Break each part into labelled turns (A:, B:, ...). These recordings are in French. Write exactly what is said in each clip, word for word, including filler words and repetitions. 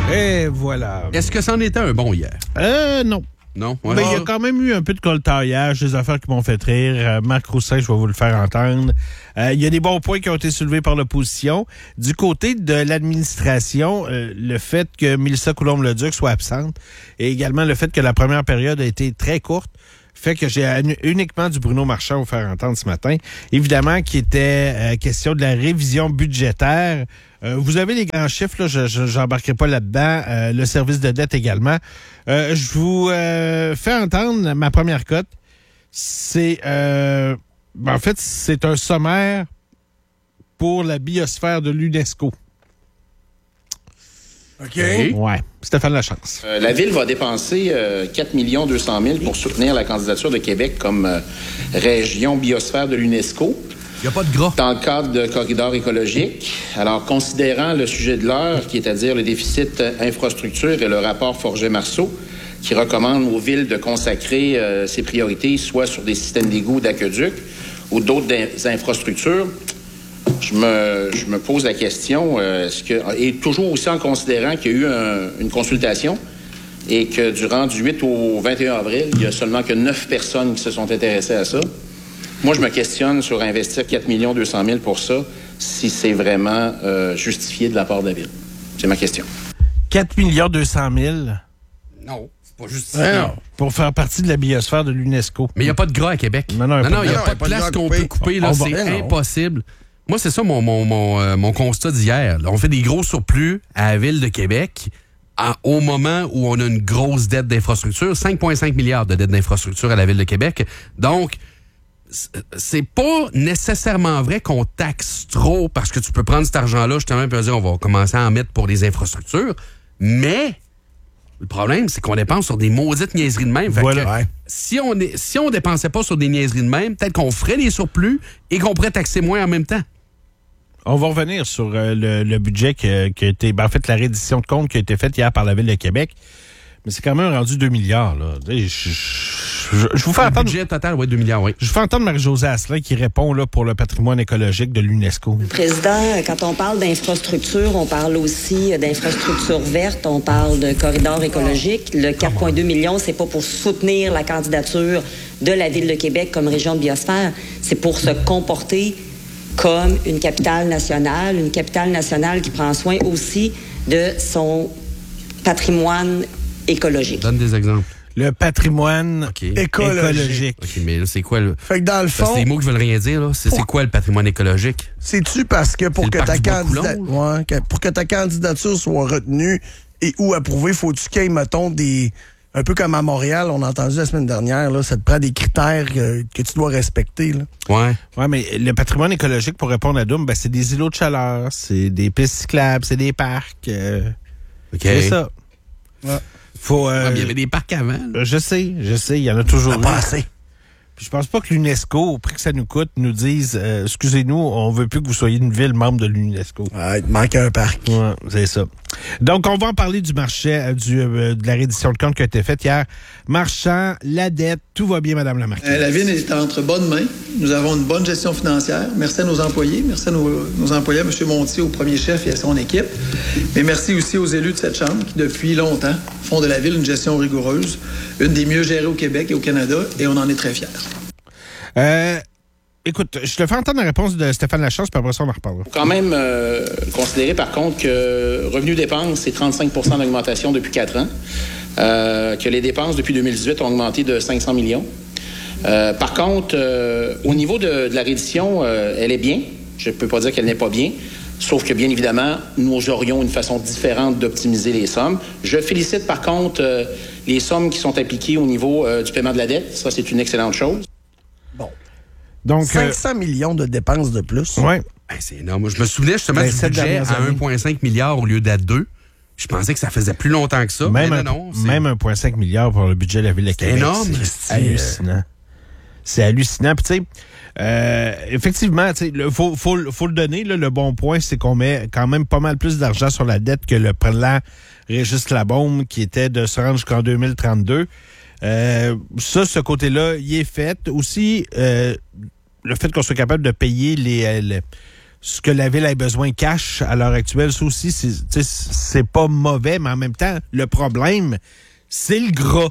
A: Et voilà.
B: Est-ce que c'en était un bon hier?
A: Euh, non.
B: Non?
A: Ouais. Mais il y a quand même eu un peu de coltaillage, des affaires qui m'ont fait rire. Euh, Marc Roussin, je vais vous le faire entendre. Euh, il y a des bons points qui ont été soulevés par l'opposition. Du côté de l'administration, euh, le fait que Mélissa Coulombe-Leduc soit absente et également le fait que la première période a été très courte fait que j'ai uniquement du Bruno Marchand à vous faire entendre ce matin. Évidemment, qui était euh, question de la révision budgétaire. Euh, vous avez les grands chiffres, là, je n'embarquerai pas là-dedans. Euh, le service de dette également. Euh, je vous euh, fais entendre ma première cote. C'est, euh, ben, en fait, c'est un sommaire pour la biosphère de l'UNESCO.
C: OK.
A: Ouais. Stéphane Lachance.
D: Euh, la Ville va dépenser euh, quatre millions deux cent mille pour soutenir la candidature de Québec comme euh, région biosphère de l'UNESCO.
B: Il n'y a pas de gras.
D: Dans le cadre de corridors écologiques. Alors, considérant le sujet de l'heure, qui est à dire le déficit infrastructure et le rapport Forget-Marceau, qui recommande aux villes de consacrer euh, ses priorités soit sur des systèmes d'égouts, d'aqueducs ou d'autres infrastructures, Je me, je me pose la question, euh, est-ce que, et toujours aussi en considérant qu'il y a eu un, une consultation et que durant du huit au vingt et un avril, il y a seulement que neuf personnes qui se sont intéressées à ça. Moi, je me questionne sur investir quatre millions deux cent mille pour ça, si c'est vraiment euh, justifié de la part de la Ville. C'est ma question.
A: quatre millions deux cent mille?
B: Non. Pas justifié.
A: Ouais, non. Pour faire partie de la biosphère de l'UNESCO.
B: Mais il n'y a pas de gras à Québec.
A: Non, non, il
B: non,
A: n'y
B: a, a, a pas de place qu'on peut couper. Là, c'est va, impossible. Moi, c'est ça mon, mon, mon, euh, mon constat d'hier. Là, on fait des gros surplus à la Ville de Québec à, au moment où on a une grosse dette d'infrastructure, cinq virgule cinq milliards de dette d'infrastructure à la Ville de Québec. Donc, c'est pas nécessairement vrai qu'on taxe trop parce que tu peux prendre cet argent-là justement et dire on va commencer à en mettre pour les infrastructures, mais le problème, c'est qu'on dépense sur des maudites niaiseries de même. Fait
A: voilà.
B: que,
A: ouais.
B: si on est, si on dépensait pas sur des niaiseries de même, peut-être qu'on ferait des surplus et qu'on pourrait taxer moins en même temps.
A: On va revenir sur euh, le, le budget qui a, qui a été... Ben, en fait, la reddition de compte qui a été faite hier par la Ville de Québec. Mais c'est quand même rendu deux milliards. Là. Je, je, je, je vous fais
B: le
A: entendre...
B: budget total, oui, deux milliards, oui.
A: Je vous fais entendre Marie-Josée Asselin qui répond là, pour le patrimoine écologique de l'UNESCO.
E: Président, quand on parle d'infrastructure, on parle aussi d'infrastructure verte, on parle de corridors écologiques. Le quatre virgule deux millions, c'est pas pour soutenir la candidature de la Ville de Québec comme région de biosphère, c'est pour se comporter comme une capitale nationale, une capitale nationale qui prend soin aussi de son patrimoine écologique.
B: Donne des exemples.
A: Le patrimoine okay. écologique. écologique.
B: OK, mais là, c'est quoi le...
C: Fait que dans le fond...
B: C'est des mots qui veulent rien dire, là. C'est, pour... c'est quoi le patrimoine écologique?
C: C'est-tu parce que pour, que ta, candida... ouais, que pour que ta candidature soit retenue et ou approuvée, faut-tu qu'il y ait, mettons, des... Un peu comme à Montréal, on a entendu la semaine dernière, là, ça te prend des critères que, que tu dois respecter. Là.
B: Ouais.
A: Ouais, mais le patrimoine écologique, pour répondre à Doom, ben, c'est des îlots de chaleur, c'est des pistes cyclables, c'est des parcs. Euh...
B: OK.
A: C'est ça.
C: Ouais.
B: Faut, euh... ouais, mais il y avait des parcs avant. Là.
A: Je sais, je sais, il y en a toujours eu.
C: Pas assez.
A: Puis je pense pas que l'UNESCO, au prix que ça nous coûte, nous dise euh, excusez-nous, on veut plus que vous soyez une ville membre de l'UNESCO.
C: Ouais, il manque un parc.
A: Ouais, c'est ça. Donc, on va en parler du marché, euh, du, euh, de la reddition de compte qui a été faite hier. Marchand, la dette, tout va bien, Madame la Marquise.
F: Euh, la ville est entre bonnes mains. Nous avons une bonne gestion financière. Merci à nos employés. Merci à nos, nos employés, à M. Montier, au premier chef et à son équipe. Mais merci aussi aux élus de cette Chambre qui, depuis longtemps, font de la ville une gestion rigoureuse, une des mieux gérées au Québec et au Canada, et on en est très fiers.
A: Euh... Écoute, je te fais entendre la réponse de Stéphane Lachance, puis après ça, on en reparlera.
D: Il faut quand même euh, considérer, par contre, que revenu-dépenses, c'est trente-cinq pour cent d'augmentation depuis quatre ans, euh, que les dépenses depuis deux mille dix-huit ont augmenté de cinq cents millions. Euh, par contre, euh, au niveau de, de la reddition, euh, elle est bien. Je ne peux pas dire qu'elle n'est pas bien, sauf que, bien évidemment, nous aurions une façon différente d'optimiser les sommes. Je félicite, par contre, euh, les sommes qui sont appliquées au niveau euh, du paiement de la dette. Ça, c'est une excellente chose.
C: Bon.
A: Donc,
C: cinq cents euh, millions de dépenses de plus.
A: Oui.
B: Ben, c'est énorme. Je me souvenais justement ben, du budget à un virgule cinq milliard au lieu d'à deux. Je pensais que ça faisait plus longtemps que ça.
A: Même,
B: mais
A: un,
B: non,
A: même un virgule cinq milliard pour le budget de la Ville de Québec.
B: C'est énorme.
A: C'est hallucinant. C'est hallucinant. Puis, tu sais, euh, effectivement, tu sais, il faut, faut, faut le donner. Là, le bon point, c'est qu'on met quand même pas mal plus d'argent sur la dette que le plan Régis Labaume qui était de se rendre jusqu'en deux mille trente-deux. Euh, ça, ce côté-là, il est fait. Aussi, euh, le fait qu'on soit capable de payer les, les ce que la ville a besoin cash à l'heure actuelle, ça aussi, c'est, c'est pas mauvais, mais en même temps, le problème, c'est le gras.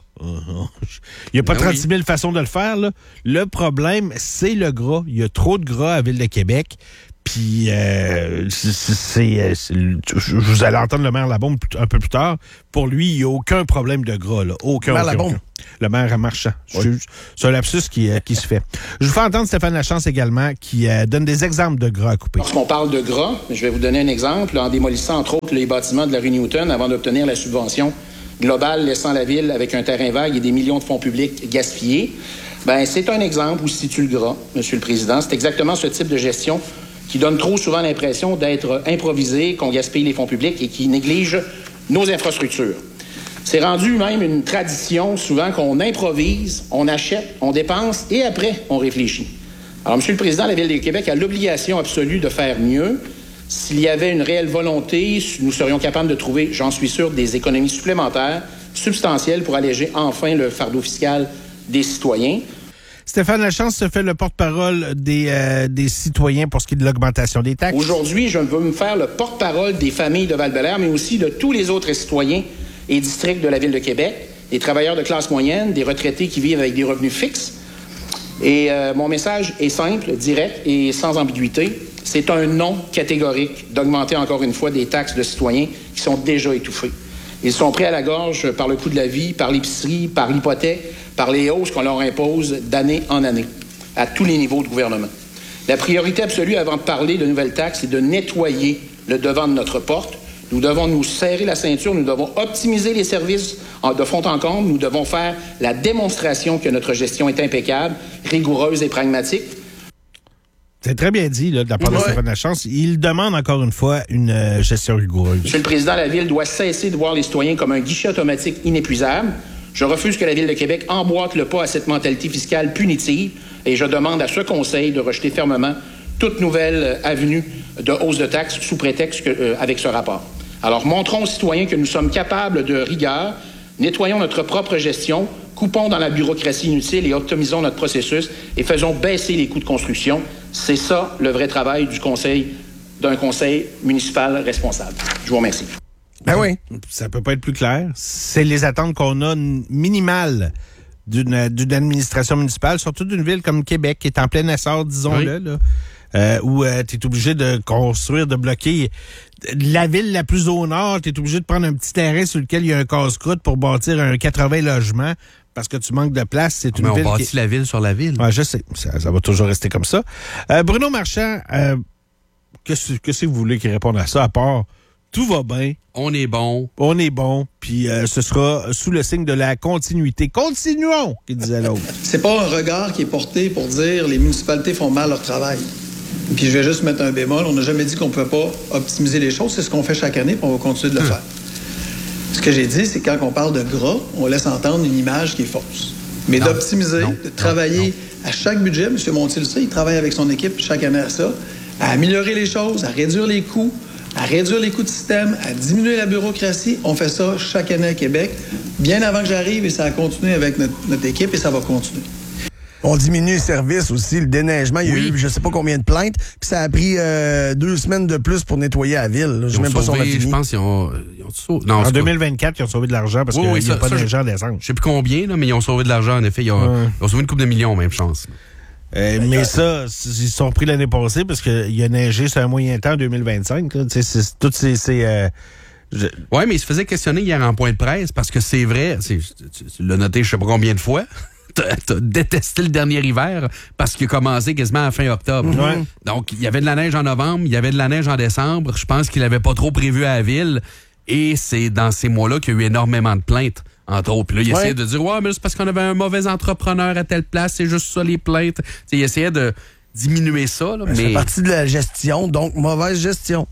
A: Il n'y a pas ben trente-six mille oui. façons de le faire, là. Le problème, c'est le gras. Il y a trop de gras à Ville de Québec. Puis, euh, c'est, c'est, c'est, je vous allez entendre le maire Labombe un peu plus tard. Pour lui, il n'y a aucun problème de gras. Là. Aucun,
C: le maire
A: aucun, aucun. Le maire Marchand. Oui. C'est un lapsus qui, euh, qui se fait. Je vous fais entendre Stéphane Lachance également, qui euh, donne des exemples de gras à couper.
D: Lorsqu'on parle de gras, je vais vous donner un exemple. En démolissant, entre autres, les bâtiments de la rue Newton avant d'obtenir la subvention globale, laissant la ville avec un terrain vague et des millions de fonds publics gaspillés, ben c'est un exemple où se situe le gras, Monsieur le Président. C'est exactement ce type de gestion qui donne trop souvent l'impression d'être improvisé, qu'on gaspille les fonds publics et qui néglige nos infrastructures. C'est rendu même une tradition, souvent, qu'on improvise, on achète, on dépense et après, on réfléchit. Alors, Monsieur le Président, la Ville de Québec a l'obligation absolue de faire mieux. S'il y avait une réelle volonté, nous serions capables de trouver, j'en suis sûr, des économies supplémentaires, substantielles, pour alléger enfin le fardeau fiscal des citoyens.
A: Stéphane Lachance se fait le porte-parole des, euh, des citoyens pour ce qui est de l'augmentation des taxes.
D: Aujourd'hui, je veux me faire le porte-parole des familles de Val-Bélair, mais aussi de tous les autres citoyens et districts de la Ville de Québec, des travailleurs de classe moyenne, des retraités qui vivent avec des revenus fixes. Et euh, mon message est simple, direct et sans ambiguïté. C'est un non catégorique d'augmenter encore une fois des taxes de citoyens qui sont déjà étouffés. Ils sont pris à la gorge par le coût de la vie, par l'épicerie, par l'hypothèque, par les hausses qu'on leur impose d'année en année, à tous les niveaux de gouvernement. La priorité absolue avant de parler de nouvelles taxes, c'est de nettoyer le devant de notre porte. Nous devons nous serrer la ceinture, nous devons optimiser les services de fond en comble, nous devons faire la démonstration que notre gestion est impeccable, rigoureuse et pragmatique.
A: C'est très bien dit, là, de la part de Stéphane Lachance. Il demande encore une fois une euh, gestion rigoureuse.
D: Monsieur le Président, la Ville doit cesser de voir les citoyens comme un guichet automatique inépuisable. Je refuse que la Ville de Québec emboîte le pas à cette mentalité fiscale punitive et je demande à ce Conseil de rejeter fermement toute nouvelle avenue de hausse de taxes sous prétexte que, euh, avec ce rapport. Alors, montrons aux citoyens que nous sommes capables de rigueur, nettoyons notre propre gestion, coupons dans la bureaucratie inutile et optimisons notre processus et faisons baisser les coûts de construction. C'est ça le vrai travail du conseil, d'un conseil municipal responsable. Je vous remercie.
C: Ben oui.
A: Ça peut pas être plus clair. C'est les attentes qu'on a minimales d'une, d'une administration municipale, surtout d'une ville comme Québec, qui est en plein essor, disons-le, oui. là, euh, où euh, tu es obligé de construire, de bloquer la ville la plus au nord. Tu es obligé de prendre un petit terrain sur lequel il y a un casse-croûte pour bâtir un quatre-vingts logements parce que tu manques de place. C'est une
B: Mais on
A: ville
B: bâtit
A: qui...
B: la ville sur la ville.
A: Ouais, je sais. Ça, ça va toujours rester comme ça. Euh, Bruno Marchand, euh, qu'est-ce, qu'est-ce que vous voulez qu'il réponde à ça, à part tout va bien.
B: On est bon.
A: On est bon. Puis euh, ce sera sous le signe de la continuité. Continuons, qui disait l'autre.
F: C'est pas un regard qui est porté pour dire les municipalités font mal leur travail. Puis je vais juste mettre un bémol. On n'a jamais dit qu'on ne pouvait pas optimiser les choses. C'est ce qu'on fait chaque année, puis on va continuer de le faire. Ce que j'ai dit, c'est que quand on parle de gras, on laisse entendre une image qui est fausse. Mais non, d'optimiser, non, de travailler non, non. à chaque budget, M. Montier le sait, il travaille avec son équipe chaque année à ça, à améliorer les choses, à réduire les coûts, à réduire les coûts de système, à diminuer la bureaucratie. On fait ça chaque année à Québec, bien avant que j'arrive, et ça a continué avec notre, notre équipe, et ça va continuer.
C: On diminue les services aussi, le déneigement. Il y a oui. eu je sais pas combien de plaintes, puis ça a pris euh, deux semaines de plus pour nettoyer la ville. Je sais même
B: sauvé,
C: pas si on a fini.
B: Je pense qu'ils ont, ils ont sauvé. Non,
A: en deux mille vingt-quatre, ils ont sauvé de l'argent parce oui, qu'il oui, n'y a ça, pas de neige en décembre.
B: Je sais plus combien, là, mais ils ont sauvé de l'argent, en effet. Ils ont, ouais. ils ont sauvé une couple de millions, même chance.
A: Euh, mais ça, ils sont pris l'année passée parce qu'il a neigé sur un moyen temps en deux mille vingt-cinq. Là. C'est, c'est, toutes ces... ces euh, je...
B: Oui, mais il se faisait questionner hier en point de presse parce que c'est vrai, c'est, tu, tu l'as noté je sais pas combien de fois, t'as, t'as détesté le dernier hiver parce qu'il a commencé quasiment à fin octobre.
A: Mm-hmm.
B: Donc, il y avait de la neige en novembre, il y avait de la neige en décembre. Je pense qu'il avait pas trop prévu à la ville et c'est dans ces mois-là qu'il y a eu énormément de plaintes. Entre autres. Puis là, il ouais. essayait de dire, ouais, mais c'est parce qu'on avait un mauvais entrepreneur à telle place, c'est juste ça les plaintes. T'sais, il essayait de diminuer ça. Là, mais...
C: C'est partie de la gestion, donc mauvaise gestion.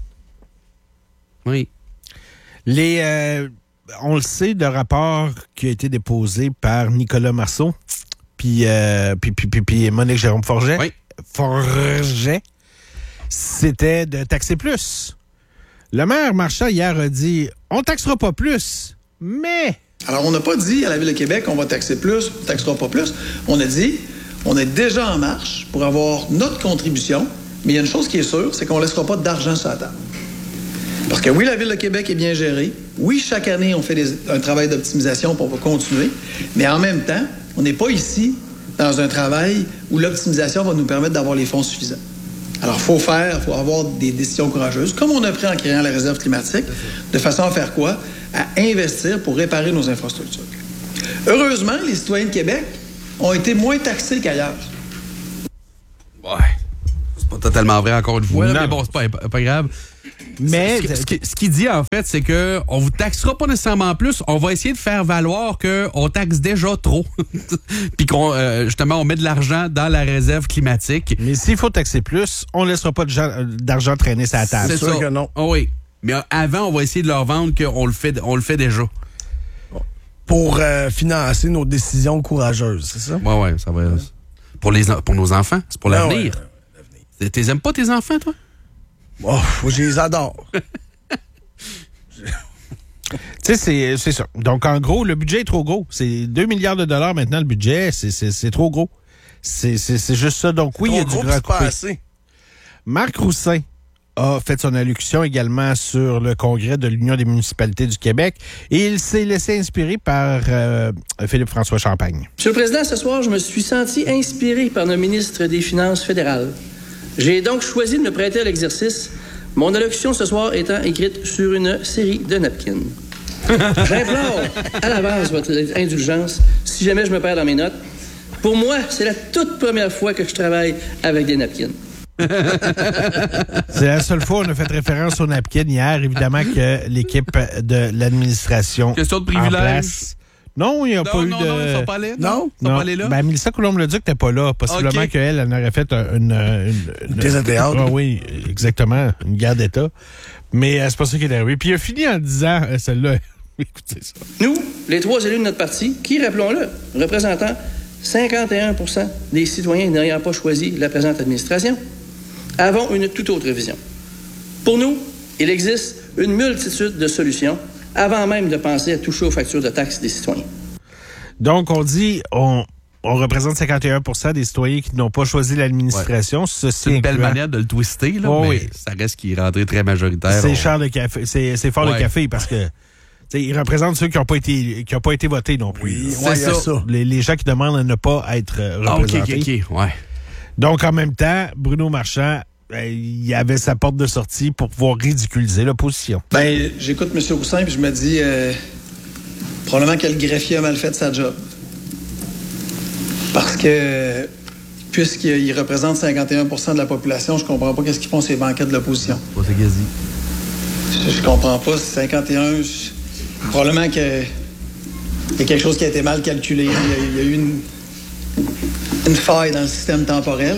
B: Oui.
A: Les, euh, on le sait, le rapport qui a été déposé par Nicolas Marceau, puis, euh, puis, puis, puis, puis Monique Jérôme Forget,
B: oui.
A: Forget, c'était de taxer plus. Le maire Marchand, hier, a dit, on taxera pas plus, mais...
F: Alors, on n'a pas dit à la Ville de Québec qu'on va taxer plus, on ne taxera pas plus. On a dit, on est déjà en marche pour avoir notre contribution Mais il y a une chose qui est sûre, c'est qu'on ne laissera pas d'argent sur la table. Parce que oui, la Ville de Québec est bien gérée. Oui, chaque année, on fait des, un travail d'optimisation pour continuer. Mais en même temps, on n'est pas ici dans un travail où l'optimisation va nous permettre d'avoir les fonds suffisants. Alors, il faut faire, il faut avoir des décisions courageuses, comme on a pris en créant la réserve climatique, de façon à faire quoi? À investir pour réparer nos infrastructures. Heureusement, les citoyens de Québec ont été moins taxés qu'ailleurs.
B: Ouais. C'est pas totalement vrai, encore une fois, là, mais bon, c'est pas, pas grave. Mais ce, ce, ce qu'il dit, en fait, c'est que on vous taxera pas nécessairement plus. On va essayer de faire valoir qu'on taxe déjà trop. Puis qu'on, euh, justement, on met de l'argent dans la réserve climatique.
A: Mais s'il faut taxer plus, on laissera pas de gens, d'argent traîner sur la table.
B: C'est sûr que non. Oh oui. Mais avant, on va essayer de leur vendre qu'on le fait, on le fait déjà.
C: Pour euh, financer nos décisions courageuses, c'est ça?
B: Oui, oui, ça va. Pour, les, pour nos enfants, c'est pour l'avenir.
C: Ah ouais,
B: T'es aimes pas tes enfants, toi?
C: Oh, je les adore.
A: Tu sais, c'est, c'est ça. Donc, en gros, le budget est trop gros. C'est deux milliards de dollars maintenant, le budget. C'est, c'est, c'est trop gros. C'est, c'est, c'est juste ça. Donc, oui, il y a du gras à couper. Marc Roussin a fait son allocution également sur le congrès de l'Union des municipalités du Québec et il s'est laissé inspirer par euh, Philippe-François Champagne.
G: Monsieur le Président, ce soir, je me suis senti inspiré par le ministre des Finances fédérales. J'ai donc choisi de me prêter à l'exercice, mon allocution ce soir étant écrite sur une série de napkins. J'implore à l'avance votre indulgence si jamais je me perds dans mes notes. Pour moi, c'est la toute première fois que je travaille avec des napkins.
A: C'est la seule fois où on a fait référence aux napkins hier. Évidemment que l'équipe de l'administration
B: question de privilège.
A: Non, il n'y a
B: non,
A: pas
B: non,
A: eu de...
B: Non, ils sont pas allés?
C: Non?
B: Ils sont
A: non.
B: pas allés là?
A: Ben, Mélissa Coulombe-Leduc n'était pas là. Possiblement okay. qu'elle, elle aurait fait une... une, une
C: Des théâtre.
A: Ah, oui, exactement. Une guerre d'État. Mais euh, c'est pas ça qui est arrivé. Puis il a fini en disant, euh, celle-là, écoutez ça.
G: Nous, les trois élus de notre parti, qui, rappelons-le, représentant cinquante et un pour cent des citoyens n'ayant pas choisi la présente administration, avons une toute autre vision. Pour nous, il existe une multitude de solutions avant même de penser à toucher aux factures de taxes des citoyens.
A: Donc, on dit, on, on représente cinquante et un pour cent des citoyens qui n'ont pas choisi l'administration.
B: Ouais. C'est une belle manière de le twister, là, oh, mais oui. Ça reste qu'il est rentré très majoritaire.
A: C'est
B: on...
A: cher le café, c'est, c'est fort ouais. le café parce que ils représentent ceux qui n'ont pas été qui ont pas été votés non plus.
C: Oui, c'est ça. ça.
A: Les, les gens qui demandent à ne pas être représentés.
B: Ah, OK, OK, OK, ouais.
A: Donc, en même temps, Bruno Marchand, ben, il avait sa porte de sortie pour pouvoir ridiculiser l'opposition.
F: Ben, j'écoute M. Roussin et je me dis euh, probablement que le greffier a mal fait sa job. Parce que, puisqu'il représente cinquante et un pour cent de la population, je comprends pas qu'est-ce qu'ils font ces banquets de l'opposition.
B: Pas c'est quasi.
F: Je, je comprends pas. cinquante et un, je, probablement qu'il y a quelque chose qui a été mal calculé. Il y a, il y a eu une, une faille dans le système temporel.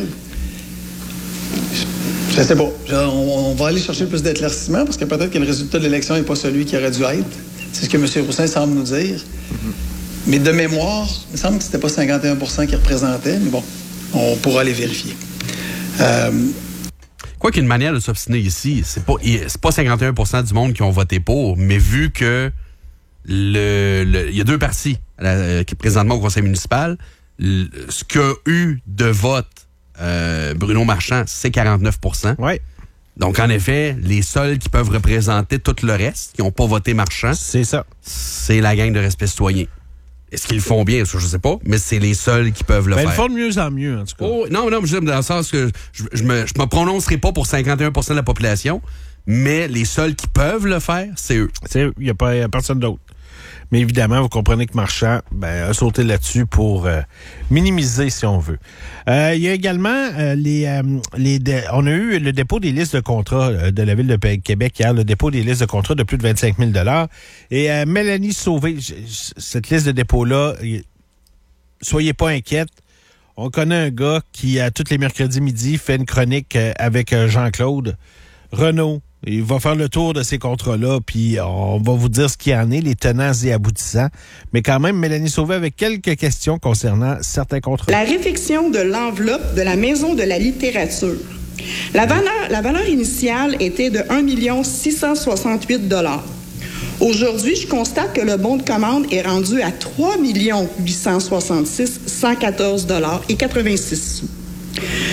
F: Je sais pas. Je, on, on va aller chercher plus d'éclaircissement parce que peut-être que le résultat de l'élection n'est pas celui qui aurait dû être. C'est ce que M. Roussin semble nous dire. Mm-hmm. Mais de mémoire, il me semble que c'était pas cinquante et un pour cent qui représentait, mais bon, on pourra les vérifier. Euh...
B: Quoi qu'il y ait une manière de s'obstiner ici, c'est pas, c'est pas cinquante et un pour cent du monde qui ont voté pour, mais vu que le, le il y a deux partis là, qui présentement au conseil municipal, le, ce qu'a eu de vote Euh, Bruno Marchand, c'est quarante-neuf pour cent.
A: Ouais.
B: Donc, en effet, les seuls qui peuvent représenter tout le reste, qui n'ont pas voté Marchand,
A: c'est ça.
B: C'est la gang de respect citoyen. Est-ce qu'ils le font bien? Je ne sais pas, mais c'est les seuls qui peuvent le
A: ben,
B: faire.
A: Ils le font de mieux en mieux, en tout cas.
B: Oh, non, non, je dans le sens que je, je, me, je me prononcerai pas pour cinquante et un pour cent de la population, mais les seuls qui peuvent le faire, c'est eux.
A: Il n'y a, a personne d'autre. Mais évidemment, vous comprenez que Marchand ben, a sauté là-dessus pour euh, minimiser, si on veut. Euh, il y a également euh, les, euh, les dé- on a eu le dépôt des listes de contrats euh, de la Ville de Québec hier, le dépôt des listes de contrats de plus de vingt-cinq mille dollars. Et euh, Mélanie Sauvé, j- j- cette liste de dépôt-là, y, soyez pas inquiète. On connaît un gars qui, à tous les mercredis midi, fait une chronique euh, avec euh, Jean-Claude Renaud. Il va faire le tour de ces contrats-là, puis on va vous dire ce qu'il y en est, les tenants et aboutissants. Mais quand même, Mélanie Sauvé avec quelques questions concernant certains contrats.
H: La réfection de l'enveloppe de la Maison de la littérature. La valeur, la valeur initiale était de un million six cent soixante-huit dollars. Aujourd'hui, je constate que le bon de commande est rendu à trois millions huit cent soixante-six mille cent quatorze dollars et quatre-vingt-six sous. Je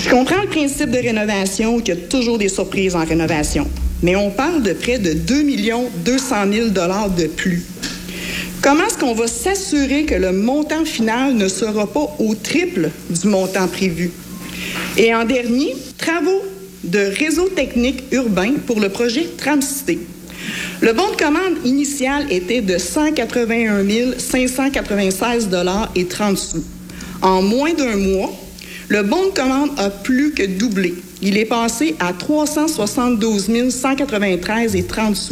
H: Je comprends le principe de rénovation, qu'il y a toujours des surprises en rénovation. Mais on parle de près de deux millions deux cent mille dollars de plus. Comment est-ce qu'on va s'assurer que le montant final ne sera pas au triple du montant prévu? Et en dernier, travaux de réseau technique urbain pour le projet Tramcité. Le bon de commande initial était de cent quatre-vingt-un mille cinq cent quatre-vingt-seize dollars et trente sous. En moins d'un mois, le bon de commande a plus que doublé. Il est passé à trois cent soixante-douze mille cent quatre-vingt-treize et trente sous.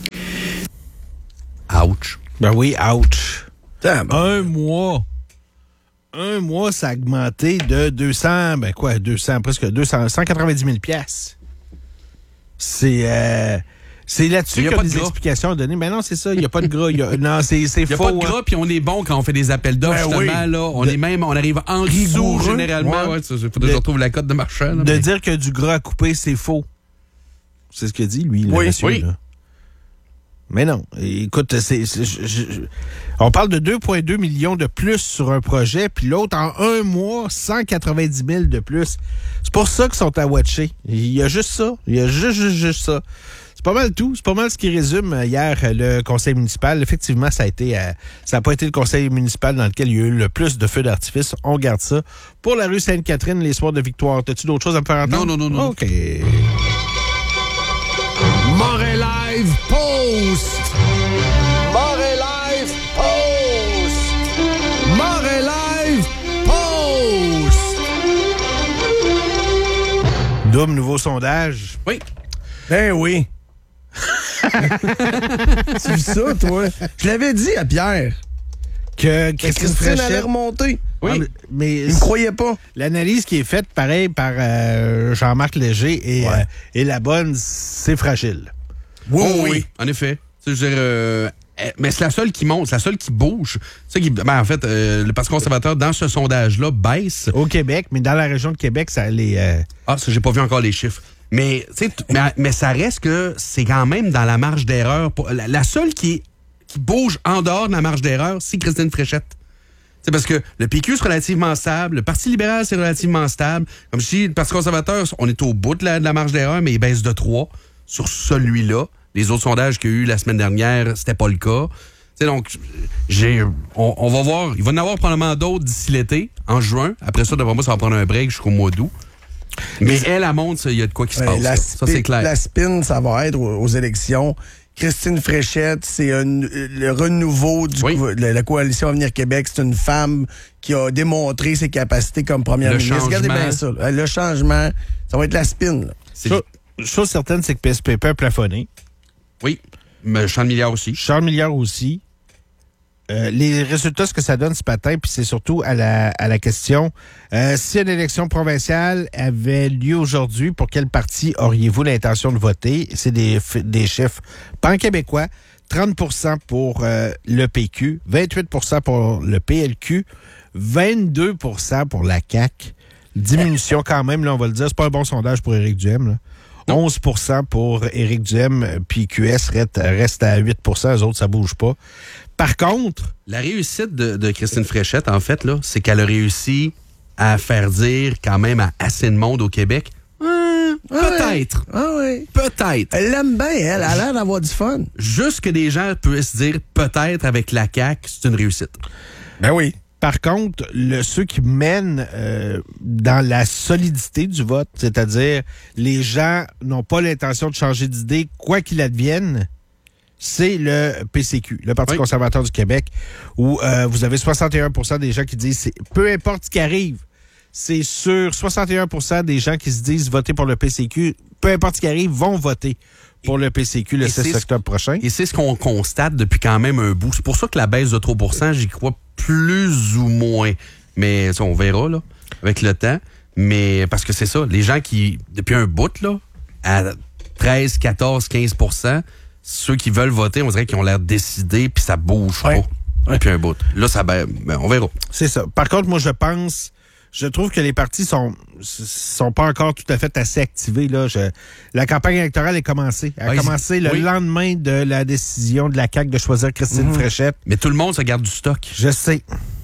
B: Ouch.
A: Ben oui, ouch.
C: Damn.
A: Un mois. Un mois, ça a augmenté de deux cents, ben quoi, deux cents, presque deux cents, cent quatre-vingt-dix mille piastres. C'est... Euh, C'est là-dessus qu'il y a des explications à donner. Mais non, c'est ça, il n'y a pas de gras. Y a, non, c'est, c'est faux.
B: Il n'y a pas de gras, hein. Puis on est bon quand on fait des appels d'offres, ben justement. Oui. Là, on de... est même, on arrive en dessous, généralement. Ouais. Ouais, il faudrait que je retrouve la cote de marchand. Là,
A: de
B: mais...
A: dire que du gras à couper, c'est faux. C'est ce qu'il dit, lui, le
B: oui,
A: monsieur.
B: Oui.
A: Là. Mais non. Écoute, c'est, c'est, je, je, on parle de deux virgule deux millions de plus sur un projet, puis l'autre, en un mois, cent quatre-vingt-dix mille de plus. C'est pour ça qu'ils sont à watcher. Il y a juste ça. Il y a juste, juste, juste ça. C'est pas mal tout. C'est pas mal ce qui résume hier le conseil municipal. Effectivement, ça a été, euh, ça n'a pas été le conseil municipal dans lequel il y a eu le plus de feux d'artifice. On garde ça. Pour la rue Sainte-Catherine, les soirs de victoire. T'as-tu d'autres choses à me faire entendre?
B: Non, non, non, non.
A: OK.
I: Moret Live Post! Moret Live Post! Moret Live Post!
A: Double nouveau sondage.
B: Oui.
C: Ben oui. Tu vis ça, toi? Je l'avais dit à Pierre.
A: Que Christine,
C: Christine allait remonter.
A: Oui. Ah, mais, mais
C: il ne me croyait pas.
A: L'analyse qui est faite, pareil, par euh, Jean-Marc Léger et, ouais. euh, et la bonne, c'est fragile.
B: Oui, oh, oui. oui. En effet. Je veux dire, euh, mais c'est la seule qui monte, c'est la seule qui bouge. C'est qui, ben, en fait, euh, le Parti conservateur, dans ce sondage-là, baisse.
A: Au Québec, mais dans la région de Québec, ça les... Euh...
B: Ah, ça, j'ai pas vu encore les chiffres. Mais, mais, mais ça reste que c'est quand même dans la marge d'erreur. La, la seule qui, qui bouge en dehors de la marge d'erreur, c'est Christine Fréchette. C'est parce que le P Q, c'est relativement stable. Le Parti libéral, c'est relativement stable. Comme je dis, le Parti conservateur, on est au bout de la, de la marge d'erreur, mais il baisse de trois sur celui-là. Les autres sondages qu'il y a eu la semaine dernière, c'était pas le cas. T'sais, donc, j'ai, on, on va voir. Il va y en avoir probablement d'autres d'ici l'été, en juin. Après ça, d'après moi, ça va prendre un break jusqu'au mois d'août. Mais, mais elle, elle montre, il y a de quoi qui se passe.
C: La
B: ça, c'est clair.
C: La spin, ça va être aux, aux élections. Christine Fréchette, c'est un, le renouveau de oui. la, la coalition Avenir Québec. C'est une femme qui a démontré ses capacités comme première
B: le
C: ministre.
B: Changement.
C: Regardez bien ça. Là. Le changement, ça va être la spin. Là.
A: Chose, chose certaine, c'est que P S P P a plafonné.
B: Oui, mais Charles Milliard aussi.
A: Charles Milliard aussi. Euh, les résultats, ce que ça donne ce matin, puis c'est surtout à la, à la question, euh, si une élection provinciale avait lieu aujourd'hui, pour quel parti auriez-vous l'intention de voter? C'est des, des chiffres pan-québécois. trente pour cent pour euh, le P Q, vingt-huit pour cent pour le P L Q, vingt-deux pour cent pour la C A Q. Diminution quand même, là, on va le dire. C'est pas un bon sondage pour Éric Duhem, là. onze pour cent pour Éric Duhem, puis Q S reste, reste à huit pour cent. Eux autres, ça bouge pas. Par contre...
B: La réussite de, de Christine Fréchette, en fait, là, c'est qu'elle a réussi à faire dire quand même à assez de monde au Québec, euh, ah peut-être.
C: Ouais. Ah ouais.
B: Peut-être.
C: Elle l'aime bien, elle. Elle a l'air d'avoir du fun.
B: Juste que des gens puissent dire peut-être avec la C A Q, c'est une réussite.
C: Ben oui.
A: Par contre, le, ceux qui mènent euh, dans la solidité du vote, c'est-à-dire les gens n'ont pas l'intention de changer d'idée, quoi qu'il advienne, c'est le P C Q, le Parti oui. conservateur du Québec, où euh, vous avez soixante et un pour cent des gens qui disent, c'est, peu importe ce qui arrive, c'est sur soixante et un pour cent des gens qui se disent voter pour le P C Q, peu importe ce qui arrive, vont voter pour le P C Q le six octobre prochain.
B: Et c'est ce qu'on constate depuis quand même un bout. C'est pour ça que la baisse de trois pour cent, j'y crois plus ou moins. Mais ça, on verra là, avec le temps. Mais parce que c'est ça, les gens qui, depuis un bout, là, à treize, quatorze, quinze pour cent, ceux qui veulent voter, on dirait qu'ils ont l'air décidés, puis ça bouge
C: ouais.
B: pas depuis un bout. Là, ça ben, on verra.
A: C'est ça. Par contre, moi, je pense... Je trouve que les partis sont sont pas encore tout à fait assez activés. Là. Je, la campagne électorale est commencée. Elle a oui, commencé le oui. lendemain de la décision de la C A Q de choisir Christine mmh. Fréchette.
B: Mais tout le monde se garde du stock.
A: Je sais.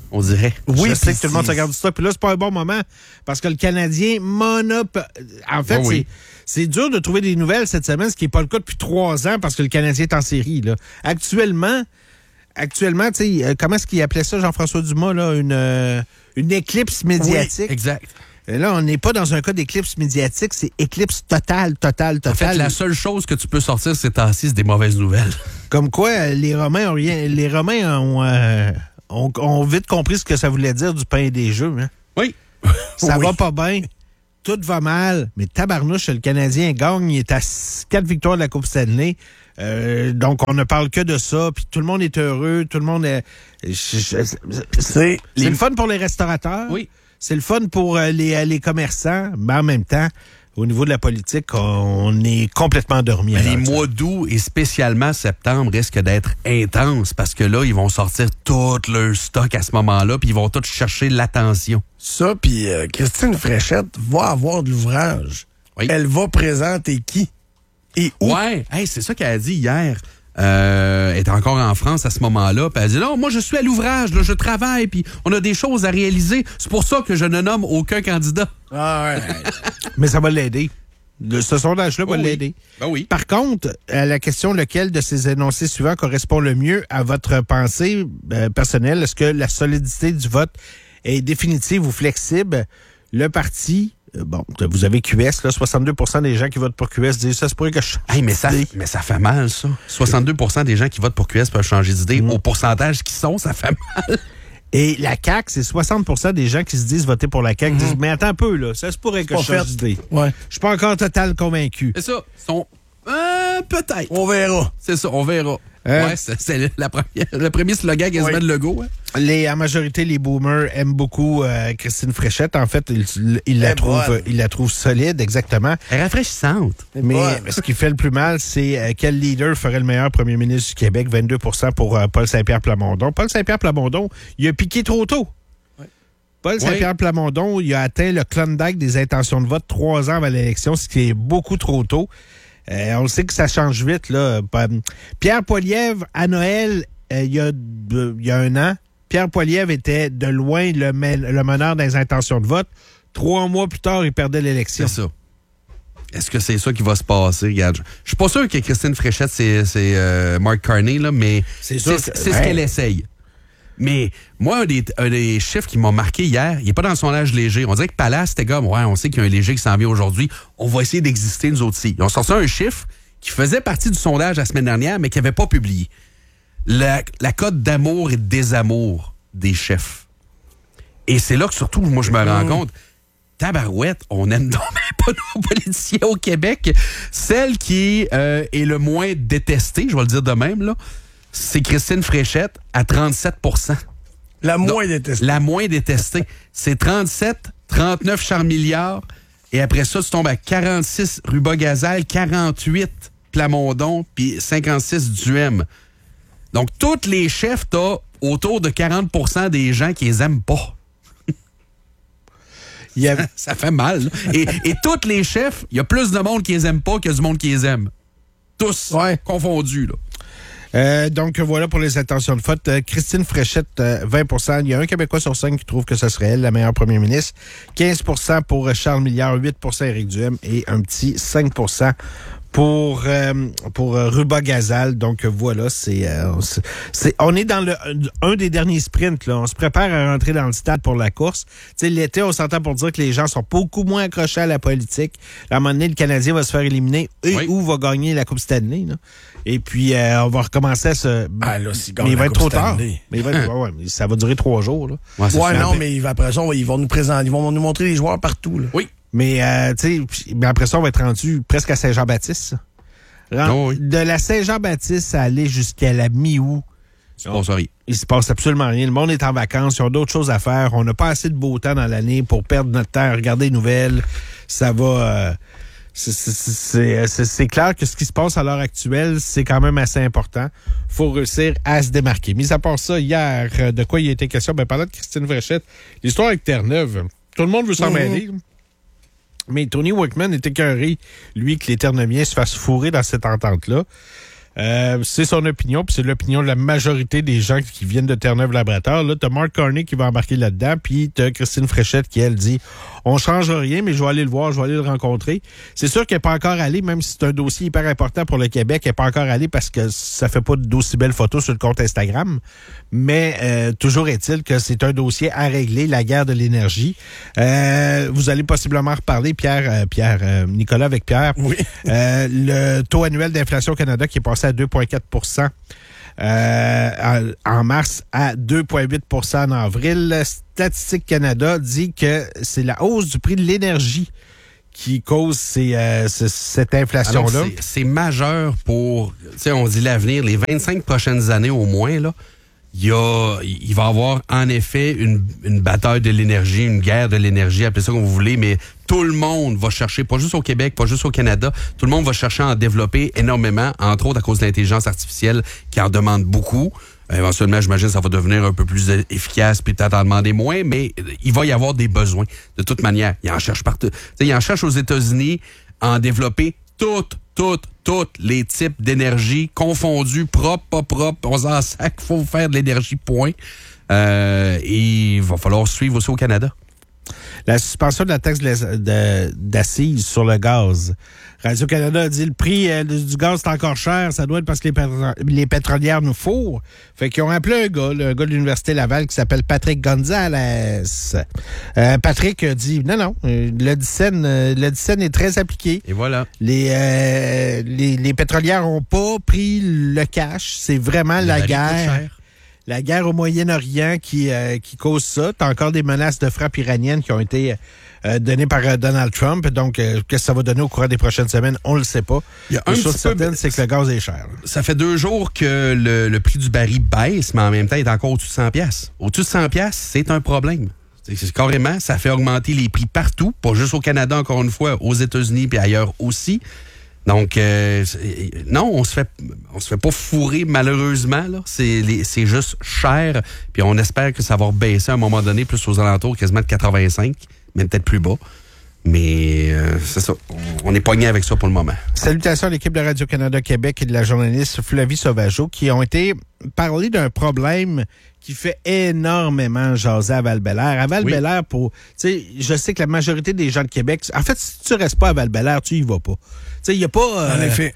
B: on dirait.
A: Oui, je sais que tout le monde se regarde ça. Puis là, c'est pas un bon moment parce que le Canadien monop... En fait,
B: oh oui.
A: c'est, c'est dur de trouver des nouvelles cette semaine, ce qui n'est pas le cas depuis trois ans parce que le Canadien est en série. Là. Actuellement, actuellement, tu sais, comment est-ce qu'il appelait ça, Jean-François Dumas, là, une, euh, une éclipse médiatique?
B: Oui, exact.
A: Et là, on n'est pas dans un cas d'éclipse médiatique, c'est éclipse totale, totale, totale.
B: En fait, la seule chose que tu peux sortir ces temps-ci, c'est des mauvaises nouvelles.
A: Comme quoi, les Romains ont rien, les Romains ont, euh, ont, ont vite compris ce que ça voulait dire du pain et des jeux. Hein?
B: Oui.
A: Ça
B: oui.
A: va pas bien, tout va mal, mais tabarnouche, le Canadien gagne, il est à quatre victoires de la Coupe Stanley. Euh, donc, on ne parle que de ça, puis tout le monde est heureux, tout le monde est... C'est, c'est le fun pour les restaurateurs.
B: Oui.
A: C'est le fun pour euh, les, les commerçants, mais en même temps, au niveau de la politique, on est complètement endormi.
B: Les mois d'août et spécialement septembre risquent d'être intenses parce que là, ils vont sortir tout leur stock à ce moment-là puis ils vont tous chercher l'attention.
C: Ça, puis euh, Christine Fréchette va avoir de l'ouvrage. Oui. Elle va présenter qui et où?
B: Ouais, hey, c'est ça qu'elle a dit hier. Euh, elle est encore en France à ce moment-là. Puis elle dit, non, moi, je suis à l'ouvrage, là, je travaille, puis on a des choses à réaliser. C'est pour ça que je ne nomme aucun candidat.
C: Ah ouais.
A: Mais ça va l'aider. Le, ce sondage-là va
B: oh oui.
A: l'aider.
B: Ben oui.
A: Par contre, à la question lequel de ces énoncés suivants correspond le mieux à votre pensée euh, personnelle, est-ce que la solidité du vote est définitive ou flexible? Le parti... Bon, vous avez Q S, là, soixante-deux pour cent des gens qui votent pour Q S disent ça, c'est pour que je...
B: Hey, mais, ça, mais ça fait mal, ça. soixante-deux pour cent des gens qui votent pour Q S peuvent changer d'idée. Mmh. Au pourcentage qui sont, ça fait mal.
A: Et la C A Q, c'est soixante pour cent des gens qui se disent voter pour la C A Q. Mmh. Disent, mais attends un peu, là, ça se pourrait que je change d'idée.
C: Ouais.
A: Je suis pas encore total convaincu.
B: C'est ça. Sont... Euh, peut-être.
C: On verra.
B: C'est ça, on verra.
A: Euh,
B: ouais, c'est, c'est la première, le premier slogan quasiment
C: oui.
B: de Legault. Hein?
A: Les, en majorité, les boomers aiment beaucoup euh, Christine Fréchette. En fait, ils, ils, la trouvent, ils la trouvent solide, exactement.
B: Elle est rafraîchissante.
A: Mais bonne. Ce qui fait le plus mal, c'est euh, quel leader ferait le meilleur premier ministre du Québec? vingt-deux pour cent pour euh, Paul Saint-Pierre Plamondon. Paul Saint-Pierre Plamondon, il a piqué trop tôt. Oui. Paul Saint-Pierre oui. Plamondon, il a atteint le Klondike des intentions de vote trois ans avant l'élection, ce qui est beaucoup trop tôt. Euh, on sait que ça change vite, là. Pierre Poilievre, à Noël, euh, il, y a, euh, il y a un an, Pierre Poilievre était de loin le, men- le meneur des intentions de vote. Trois mois plus tard, il perdait l'élection.
B: C'est ça. Est-ce que c'est ça qui va se passer? Regarde, je suis pas sûr que Christine Fréchette, c'est, c'est euh, Mark Carney, là, mais c'est, c'est, que, c'est ouais. ce qu'elle essaye. Mais moi, un des, un des chiffres qui m'ont marqué hier, il n'est pas dans le sondage léger. On dirait que Palace, c'était comme, ouais, on sait qu'il y a un léger qui s'en vient aujourd'hui. On va essayer d'exister, nous autres aussi. Ils ont sorti un chiffre qui faisait partie du sondage la semaine dernière, mais qui n'avait pas publié. La, la cote d'amour et de désamour des chefs. Et c'est là que surtout, moi, je me rends compte, tabarouette, on aime donc pas nos politiciens au Québec. Celle qui euh, est le moins détestée, je vais le dire de même, là, c'est Christine Fréchette à trente-sept pour cent.
C: La moins Donc, détestée.
B: La moins détestée. C'est trente-sept, trente-neuf Charles Milliard. Et après ça, tu tombes à quarante-six Ruba-Gazal, quarante-huit Plamondon, puis cinquante-six Duhem. Donc, tous les chefs, t'as autour de quarante pour cent des gens qui les aiment pas. Il y a... ça, ça fait mal. Et, et tous les chefs, il y a plus de monde qui les aime pas que du monde qui les aime. Tous ouais. confondus, là.
A: Euh, donc, voilà pour les intentions de vote. Euh, Christine Fréchette, euh, vingt pour cent. Il y a un Québécois sur cinq qui trouve que ce serait elle, la meilleure première ministre. quinze pour cent pour Charles Milliard, huit pour cent Éric Duhem et un petit cinq pour cent pour euh, pour euh, Ruba-Gazal. Donc, voilà, c'est, euh, c'est, c'est... On est dans le un des derniers sprints, là. On se prépare à rentrer dans le stade pour la course. Tu sais, l'été, on s'entend pour dire que les gens sont beaucoup moins accrochés à la politique. À un moment donné, le Canadien va se faire éliminer et oui. ou va gagner la Coupe Stanley, là. Et puis, euh, on va recommencer à se...
C: Ah, là, si
A: mais il va être trop tard. Mais il va être... ouais, ouais, mais ça va durer trois jours, là.
C: Ouais, ouais non, mais après ça, ils vont nous présenter, ils vont nous montrer les joueurs partout, là.
B: Oui.
A: Mais, euh, tu sais, mais après ça, on va être rendu presque à Saint-Jean-Baptiste. Rend... Oh, oui. De la Saint-Jean-Baptiste à aller jusqu'à la mi-août.
B: Il se passe rien.
A: Il se passe absolument rien. Le monde est en vacances. Ils ont d'autres choses à faire. On n'a pas assez de beau temps dans l'année pour perdre notre temps à regarder les nouvelles. Ça va... Euh... C'est, c'est, c'est, c'est, c'est clair que ce qui se passe à l'heure actuelle, c'est quand même assez important. Il faut réussir à se démarquer. Mis à part ça, hier, de quoi il a été question? Ben, parlant de Christine Fréchette, l'histoire avec Terre-Neuve, tout le monde veut s'en mêler. Mmh. Mais Tony Wickman est écœuré, lui, que les Terre-Neuviens se fassent fourrer dans cette entente-là. Euh, c'est son opinion, puis c'est l'opinion de la majorité des gens qui viennent de Terre-Neuve-Labrador. Là, t'as Mark Carney qui va embarquer là-dedans, puis t'as Christine Fréchette qui, elle, dit « On change rien, mais je vais aller le voir, je vais aller le rencontrer. » C'est sûr qu'elle n'est pas encore allée, même si c'est un dossier hyper important pour le Québec, elle n'est pas encore allée parce que ça fait pas d'aussi belles photos sur le compte Instagram. Mais euh, toujours est-il que c'est un dossier à régler, la guerre de l'énergie. Euh, vous allez possiblement reparler, Pierre, euh, Pierre, euh, Nicolas avec Pierre.
C: Oui.
A: euh, le taux annuel d'inflation au Canada qui est passé à deux virgule quatre pour cent euh, en mars à deux virgule huit pour cent en avril. Statistique Canada dit que c'est la hausse du prix de l'énergie qui cause ces, euh, ce, cette inflation-là.
B: Alors, c'est, c'est majeur pour, tu sais, on dit l'avenir, les vingt-cinq prochaines années au moins, là. Il y a, il va y avoir en effet une, une bataille de l'énergie, une guerre de l'énergie, appelez ça comme vous voulez, mais tout le monde va chercher, pas juste au Québec, pas juste au Canada, tout le monde va chercher à en développer énormément, entre autres à cause de l'intelligence artificielle qui en demande beaucoup. Euh, éventuellement, j'imagine que ça va devenir un peu plus efficace puis peut-être en demander moins, mais il va y avoir des besoins de toute manière. Il en cherche partout. T'sais, il en cherche aux États-Unis à en développer toutes, toutes, tous les types d'énergie confondus, propres, pas propres, on s'en sac, il faut faire de l'énergie, point. Euh, et il va falloir suivre aussi au Canada.
A: La suspension de la taxe de, d'assises sur le gaz. Radio-Canada a dit le prix euh, du gaz est encore cher, ça doit être parce que les, pétro- les pétrolières nous fourrent. Fait qu'ils ont appelé un gars, le, un gars de l'Université Laval qui s'appelle Patrick Gonzalez. Euh, Patrick a dit non, non, le dixaine, le dixaine est très appliqué.
B: Et voilà.
A: Les, euh, les, les pétrolières ont pas pris le cash, c'est vraiment
B: le
A: la guerre. La guerre au Moyen-Orient qui, euh, qui cause ça. T'as encore des menaces de frappe iraniennes qui ont été euh, données par euh, Donald Trump. Donc, euh, qu'est-ce que ça va donner au courant des prochaines semaines? On le sait pas.
B: Il y a
A: Une
B: un
A: chose
B: petit
A: certaine,
B: peu...
A: c'est que le gaz est cher.
B: Ça fait deux jours que le, le prix du baril baisse, mais en même temps, il est encore au-dessus de cent piastres. Au-dessus de cent piastres, c'est un problème. C'est, c'est carrément, ça fait augmenter les prix partout, pas juste au Canada, encore une fois, aux États-Unis puis ailleurs aussi. Donc, euh, non, on se fait on se fait pas fourrer malheureusement. Là. C'est, les, c'est juste cher. Puis on espère que ça va baisser à un moment donné, plus aux alentours, quasiment de quatre-vingt-cinq, mais peut-être plus bas. Mais euh, c'est ça, on est pogné avec ça pour le moment.
A: Salutations à l'équipe de Radio-Canada Québec et de la journaliste Flavie Sauvageau qui ont été parler d'un problème qui fait énormément jaser à Val-Bélair. À Val-Bélair, oui. pour, tu sais, je sais que la majorité des gens de Québec, en fait, si tu restes pas à Val-Bélair, tu y vas pas. Tu sais, il y a pas... Euh,
C: en effet.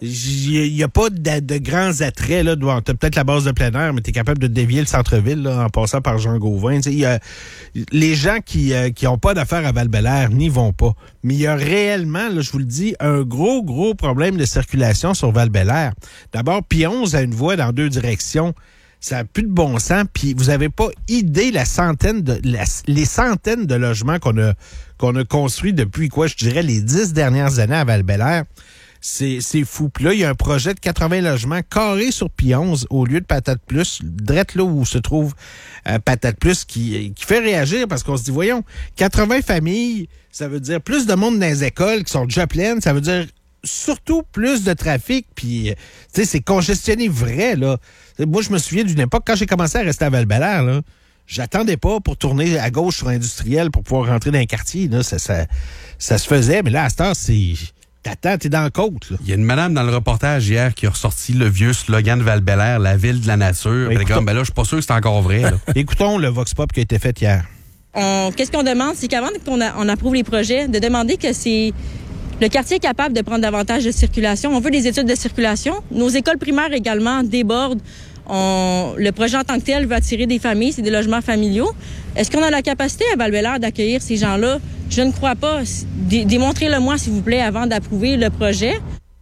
A: Il n'y a pas de, de grands attraits. Là, tu as peut-être la base de plein air, mais tu es capable de dévier le centre-ville là, en passant par Jean Gauvin. Y a, les gens qui euh, qui ont pas d'affaires à Val-Bélair n'y vont pas. Mais il y a réellement, là, je vous le dis, un gros, gros problème de circulation sur Val-Bélair. D'abord, Pionze a une voie dans deux directions. Ça n'a plus de bon sens. Puis vous avez pas idée la centaine de la, les centaines de logements qu'on a qu'on a construits depuis quoi, je dirais, les dix dernières années à Val-Bélair. C'est, c'est fou. Puis là, il y a un projet de quatre-vingts logements carrés sur Pionze au lieu de Patate Plus, direct là où se trouve euh, Patate Plus, qui, qui fait réagir parce qu'on se dit, voyons, quatre-vingts familles, ça veut dire plus de monde dans les écoles qui sont déjà pleines, ça veut dire surtout plus de trafic, puis tu sais, c'est congestionné vrai, là. Moi, je me souviens d'une époque, quand j'ai commencé à rester à Val-Bélair, là, j'attendais pas pour tourner à gauche sur Industriel pour pouvoir rentrer dans un quartier, là. Ça, ça, ça se faisait, mais là, à cette heure, c'est... T'attends, t'es dans la côte, là.
B: Il y a une madame dans le reportage hier qui a ressorti le vieux slogan de Val-Bélair, la ville de la nature. Ben, écoutons, ben là, je suis pas sûr que c'est encore vrai. Là.
A: Écoutons le Vox Pop qui a été fait hier.
J: On, qu'est-ce qu'on demande? C'est qu'avant qu'on a, on approuve les projets, de demander que c'est le quartier est capable de prendre davantage de circulation. On veut des études de circulation. Nos écoles primaires également débordent. On, le projet en tant que tel veut attirer des familles, c'est des logements familiaux. Est-ce qu'on a la capacité à Val-Bélair d'accueillir ces gens-là? Je ne crois pas. Dé- démontrez-le-moi, s'il vous plaît, avant d'approuver le projet.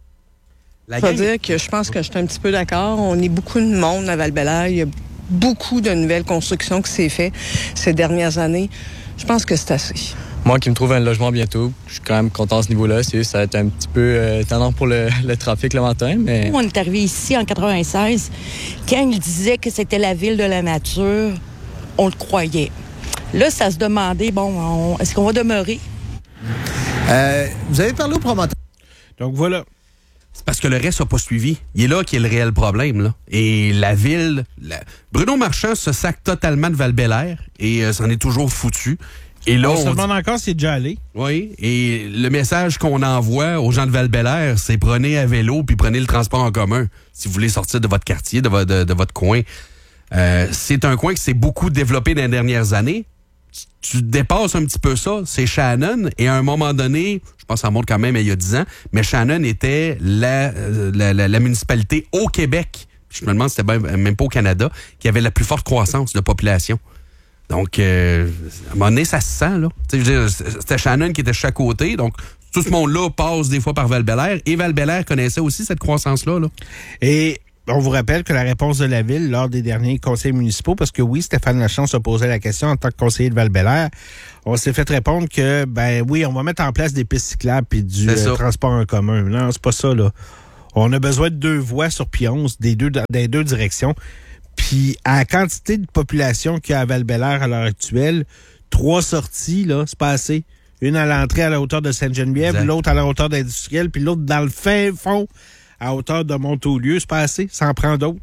K: Je veux dire que je pense que je suis un petit peu d'accord. On est beaucoup de monde à Val-Bélair. Il y a beaucoup de nouvelles constructions qui s'est fait ces dernières années. Je pense que c'est assez.
L: Moi qui me trouve un logement bientôt, je suis quand même content à ce niveau-là. C'est, ça va être un petit peu euh, tendant pour le, le trafic le matin, mais...
M: On est arrivé ici en quatre-vingt-seize. Quand il disait que c'était la ville de la nature, on le croyait. Là, ça se demandait, bon, on, est-ce qu'on va demeurer?
I: Euh, vous avez parlé au promoteur.
A: Donc voilà.
B: C'est parce que le reste n'a pas suivi. Il est là qui est le réel problème, là. Et la ville... La... Bruno Marchand se sac totalement de Val-Bélair et euh, s'en est toujours foutu. Et là,
A: on,
B: on
A: se demande encore s'il est déjà allé.
B: Oui, et le message qu'on envoie aux gens de Val-Bélair, c'est prenez à vélo puis prenez le transport en commun si vous voulez sortir de votre quartier, de, vo- de, de votre coin. Euh, c'est un coin qui s'est beaucoup développé dans les dernières années. Tu, tu dépasses un petit peu ça, c'est Shannon, et à un moment donné, je pense que ça monte quand même il y a dix ans, mais Shannon était la, la, la, la municipalité au Québec, je me demande si c'était même, même pas au Canada, qui avait la plus forte croissance de population. Donc, euh, à un moment donné, ça se sent, là. Tu sais, je veux dire, c'était Shannon qui était de chaque côté, donc tout ce monde-là passe des fois par Val-Bélair, et Val-Bélair connaissait aussi cette croissance-là, là.
A: Et on vous rappelle que la réponse de la Ville lors des derniers conseils municipaux, parce que oui, Stéphane Lachance a posé la question en tant que conseiller de Val-Bélair, on s'est fait répondre que, ben oui, on va mettre en place des pistes cyclables puis du euh, transport en commun. Non, c'est pas ça, là. On a besoin de deux voies sur Pionce, des deux, des deux directions. Puis, à la quantité de population qu'il y a à Val-Bélair à l'heure actuelle, trois sorties, là, c'est pas assez. Une à l'entrée à la hauteur de Sainte-Geneviève, exact. L'autre à la hauteur d'Industriel, puis l'autre dans le fin fond à hauteur de Montaulieu, c'est pas assez. Ça en prend d'autres.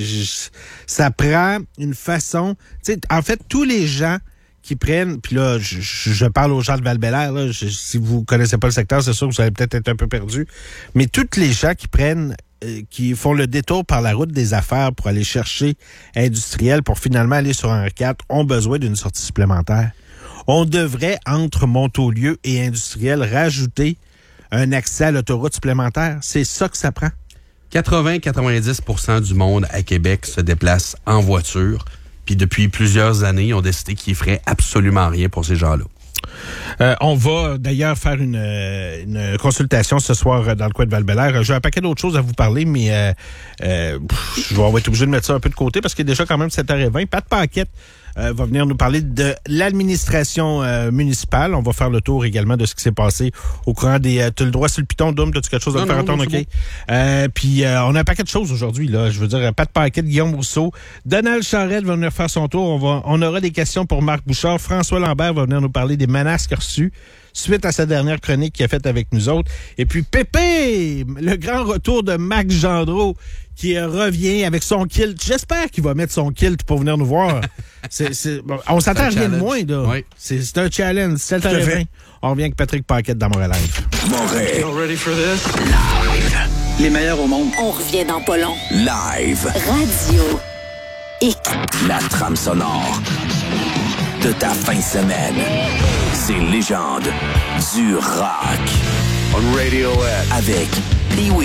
A: Ça prend une façon... Tu sais, en fait, tous les gens qui prennent... Puis là, je, je parle aux gens de Val-Bélair, là, je, si vous connaissez pas le secteur, c'est sûr que vous allez peut-être être un peu perdu. Mais tous les gens qui prennent... qui font le détour par la route des affaires pour aller chercher Industriel pour finalement aller sur Henri quatre ont besoin d'une sortie supplémentaire. On devrait, entre Montaulieu et Industriel, rajouter un accès à l'autoroute supplémentaire. C'est ça que ça prend.
B: quatre-vingts à quatre-vingt-dix pour cent du monde à Québec se déplace en voiture. Puis depuis plusieurs années, ils ont décidé qu'ils feraient absolument rien pour ces gens-là.
A: Euh, on va d'ailleurs faire une, une consultation ce soir dans le coin de Val-Bélair. J'ai un paquet d'autres choses à vous parler, mais euh, euh, pff, je vais être obligé de mettre ça un peu de côté parce qu'il est déjà quand même sept heures vingt. Pat Paquette euh, va venir nous parler de l'administration euh, municipale. On va faire le tour également de ce qui s'est passé au courant des... Euh, tu as le droit sur le piton, Doom? As-tu quelque chose à non, faire non, entendre? Non, OK. Euh, puis euh, on a un paquet de choses aujourd'hui, là. Je veux dire, Pat Paquette, Guillaume Rousseau, Donald Charette va venir faire son tour. On, va, on aura des questions pour Marc Bouchard. François Lambert va venir nous parler des menaces qu'il a reçues suite à sa dernière chronique qu'il a faite avec nous autres. Et puis Pépé, le grand retour de Max Gendreau qui revient avec son kilt. J'espère qu'il va mettre son kilt pour venir nous voir. c'est, c'est, bon, on s'attend à rien de moins, là.
B: Oui.
A: C'est, c'est un challenge. sept heures vingt. On revient avec Patrick Paquette dans Montréal Live.
N: Montréal.
O: You ready for this?
N: Live.
O: Les meilleurs au monde.
P: On revient dans pas long.
N: Live.
P: Radio X.
N: La trame sonore de ta fin de semaine. Ces légendes du rock. On Radio X. Avec Pee-Wee.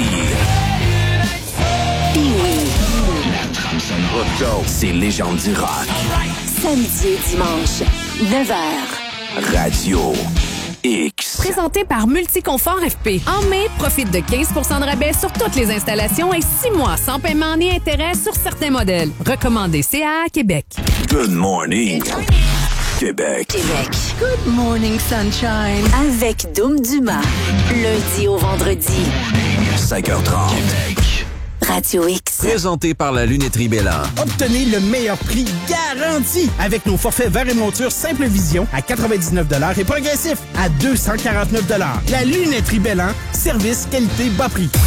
P: Pee-Wee.
N: La trame sonore. Let's go. Ces légendes du rock.
P: Samedi et dimanche, neuf heures.
N: Radio X.
Q: Présenté par Multiconfort F P. En mai, profite de quinze pour cent de rabais sur toutes les installations et six mois sans paiement ni intérêt sur certains modèles. Recommandé C A A Québec.
N: Good morning, Québec.
P: Québec.
Q: Good morning, sunshine.
P: Avec Doom Dumas. Lundi au vendredi.
N: cinq heures trente. Québec.
P: Radio X.
R: Présenté par la lunetterie Bélan.
S: Obtenez le meilleur prix garanti avec nos forfaits verre et monture Simple Vision à quatre-vingt-dix-neuf dollars et progressif à deux cent quarante-neuf dollars. La lunetterie Bélan. Service, qualité, bas prix.